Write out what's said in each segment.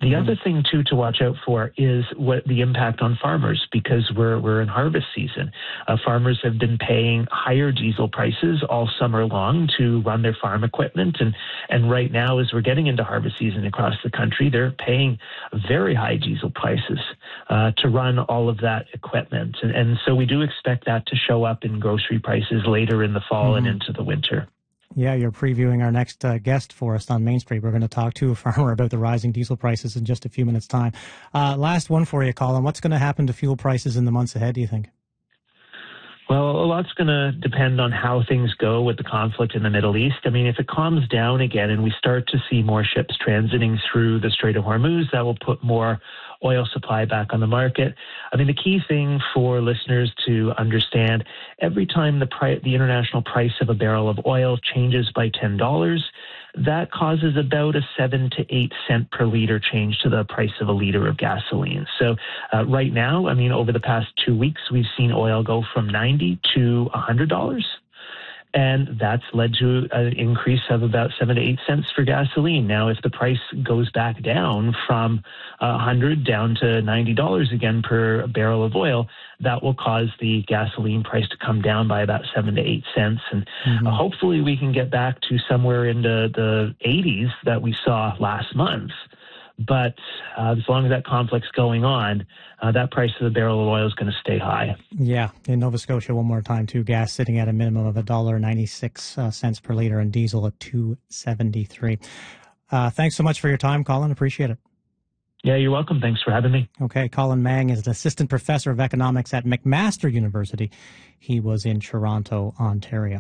The other thing, too, to watch out for is what the impact on farmers, because we're in harvest season. Farmers have been paying higher diesel prices all summer long to run their farm equipment. And right now, as we're getting into harvest season across the country, they're paying very high diesel prices to run all of that equipment. And so we do expect that to show up in grocery prices later in the fall and into the winter. Yeah, you're previewing our next guest for us on Main Street. We're going to talk to a farmer about the rising diesel prices in just a few minutes' time. Last one for you, Colin. What's going to happen to fuel prices in the months ahead, do you think? Well, a lot's going to depend on how things go with the conflict in the Middle East. I mean, if it calms down again and we start to see more ships transiting through the Strait of Hormuz, that will put more oil supply back on the market. I mean, the key thing for listeners to understand, every time the international price of a barrel of oil changes by $10, that causes about a 7 to 8 cent per liter change to the price of a liter of gasoline. So right now, I mean, over the past 2 weeks, we've seen oil go from $90 to $100. And that's led to an increase of about 7 to 8 cents for gasoline. Now, if the price goes back down from $100 down to $90 again per barrel of oil, that will cause the gasoline price to come down by about 7 to 8 cents. And hopefully we can get back to somewhere in the 80s that we saw last month. But as long as that conflict's going on, that price of the barrel of oil is going to stay high. Yeah. In Nova Scotia, one more time, too, gas sitting at a minimum of $1.96 per liter and diesel at $2.73. Thanks so much for your time, Colin. Appreciate it. Yeah, you're welcome. Thanks for having me. Okay. Colin Mang is an assistant professor of economics at McMaster University. He was in Toronto, Ontario.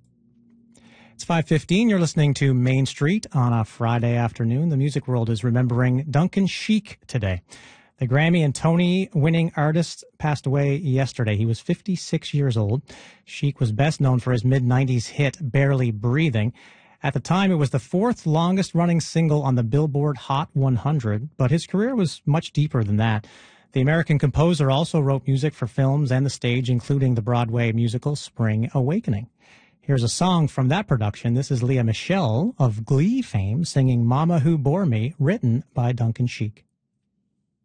It's 5:15. You're listening to Main Street on a Friday afternoon. The music world is remembering Duncan Sheik today. The Grammy and Tony winning artist passed away yesterday. He was 56 years old. Sheik was best known for his mid-90s hit Barely Breathing. At the time, it was the fourth longest running single on the Billboard Hot 100, but his career was much deeper than that. The American composer also wrote music for films and the stage, including the Broadway musical Spring Awakening. Here's a song from that production. This is Leah Michelle of Glee fame singing Mama Who Bore Me, written by Duncan Sheik.